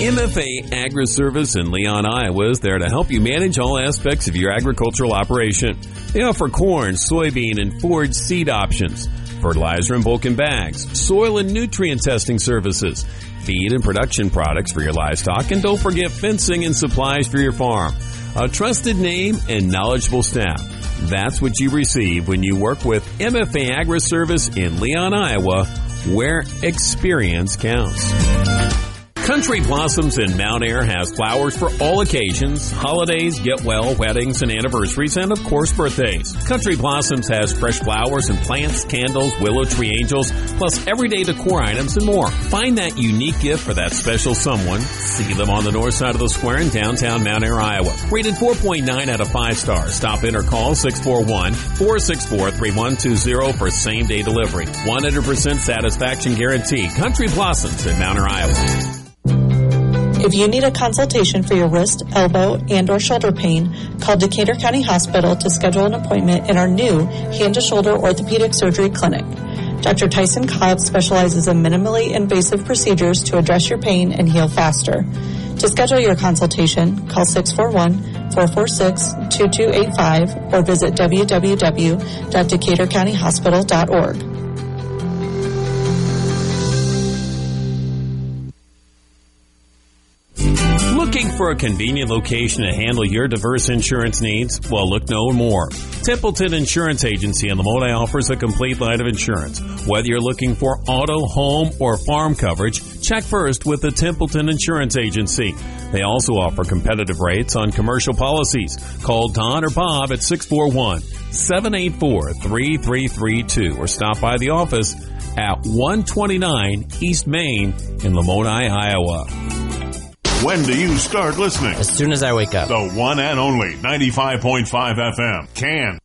MFA Agri-Service in Leon, Iowa is there to help you manage all aspects of your agricultural operation. They offer corn, soybean, and forage seed options, fertilizer and bulk in bags, soil and nutrient testing services, feed and production products for your livestock, and don't forget fencing and supplies for your farm. A trusted name and knowledgeable staff. That's what you receive when you work with MFA Agri-Service in Leon, Iowa, where experience counts. Country Blossoms in Mount Ayr has flowers for all occasions, holidays, get well, weddings, and anniversaries, and of course birthdays. Country Blossoms has fresh flowers and plants, candles, willow tree angels, plus everyday decor items and more. Find that unique gift for that special someone. See them on the north side of the square in downtown Mount Ayr, Iowa. Rated 4.9 out of 5 stars. Stop in or call 641-464-3120 for same-day delivery. 100% satisfaction guarantee. Country Blossoms in Mount Ayr, Iowa. If you need a consultation for your wrist, elbow, and or shoulder pain, call Decatur County Hospital to schedule an appointment in our new hand-to-shoulder orthopedic surgery clinic. Dr. Tyson Cobb specializes in minimally invasive procedures to address your pain and heal faster. To schedule your consultation, call 641-446-2285 or visit www.decaturcountyhospital.org. Looking for a convenient location to handle your diverse insurance needs? Well, look no more. Templeton Insurance Agency in Lamoni offers a complete line of insurance. Whether you're looking for auto, home, or farm coverage, check first with the Templeton Insurance Agency. They also offer competitive rates on commercial policies. Call Don or Bob at 641-784-3332 or stop by the office at 129 East Main in Lamoni, Iowa. When do you start listening? As soon as I wake up. The one and only 95.5 FM. Can.